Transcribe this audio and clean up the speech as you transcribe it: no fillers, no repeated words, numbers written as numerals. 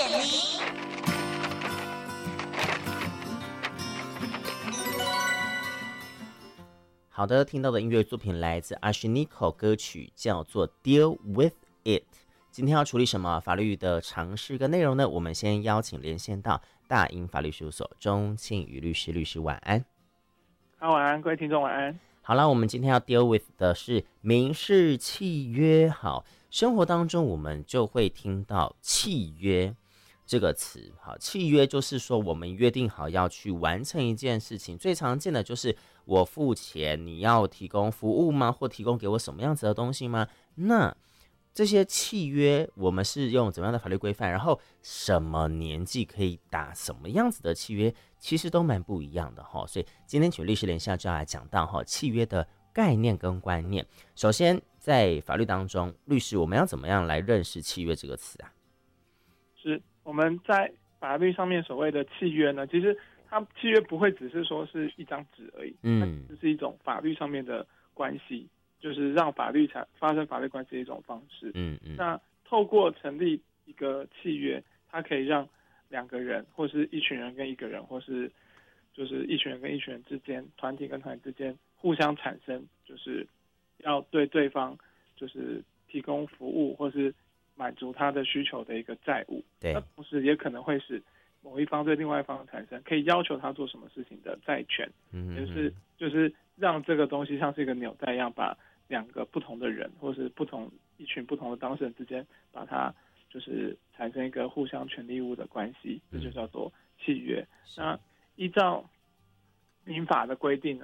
名。 好的，听到的音乐作品来自 Ashnikko， 歌曲叫做 Deal with It。 今天要处理什么法律的常识跟内容呢？我们先邀请连线到大英法律事务所钟庆宇律师。律师晚安。 好，晚安，各位听众晚安。 好了，我们今天要 deal with 的是民事契约。好，生活当中我们就会听到契约这个词。好，契约就是说我们约定好要去完成一件事情，最常见的就是我付钱，你要提供服务吗？或提供给我什么样子的东西吗？那这些契约我们是用怎么样的法律规范，然后什么年纪可以打什么样子的契约，其实都蛮不一样的齁。所以今天请律师连线就要来讲到齁契约的概念跟观念。首先在法律当中，律师我们要怎么样来认识契约这个词啊？ 是我们在法律上面所谓的契约呢，其实它契约不会只是说是一张纸而已，它只是一种法律上面的关系，就是让法律发生法律关系的一种方式。那透过成立一个契约，它可以让两个人，或是一群人跟一个人，或是就是一群人跟一群人之间，团体跟团体之间互相产生，就是要对对方就是提供服务或是满足他的需求的一个债务。 对， 那同时也可能会使某一方对另外一方产生可以要求他做什么事情的债权。就是让这个东西像是一个纽带一样，把两个不同的人或是一群不同的当事人之间，把它就是产生一个互相权利义务的关系，这就叫做契约。那依照民法的规定